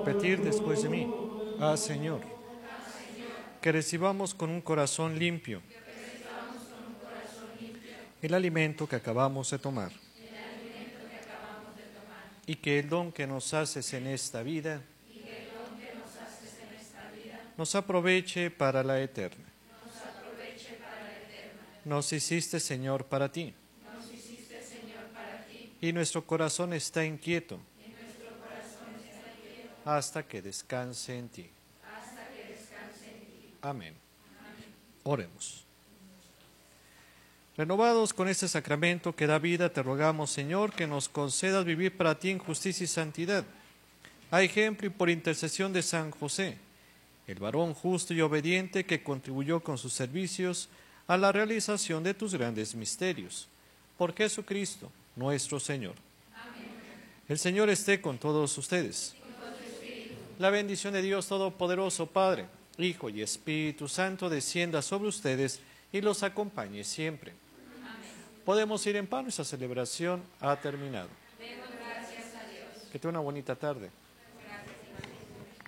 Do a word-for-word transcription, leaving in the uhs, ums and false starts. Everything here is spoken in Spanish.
repetir después de mí. Ah, Señor. Que recibamos con un corazón limpio el alimento que acabamos de tomar. Y que el don que nos haces en esta vida nos aproveche para la eterna. Nos hiciste, Señor, para ti. Y nuestro corazón está inquieto hasta que descanse en ti. Amén. Oremos. Renovados con este sacramento que da vida, te rogamos, Señor, que nos concedas vivir para ti en justicia y santidad. A ejemplo y por intercesión de San José, el varón justo y obediente que contribuyó con sus servicios a la realización de tus grandes misterios. Por Jesucristo, nuestro Señor. Amén. El Señor esté con todos ustedes. La bendición de Dios Todopoderoso, Padre, Hijo y Espíritu Santo, descienda sobre ustedes y los acompañe siempre. Amén. Podemos ir en paz, nuestra celebración ha terminado. Demos gracias a Dios. Que tenga una bonita tarde.